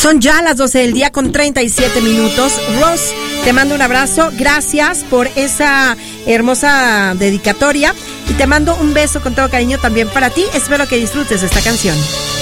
Son ya las 12 del día con 37 minutos. Ross, te mando un abrazo. Gracias por esa hermosa dedicatoria. Y te mando un beso con todo cariño también para ti. Espero que disfrutes esta canción.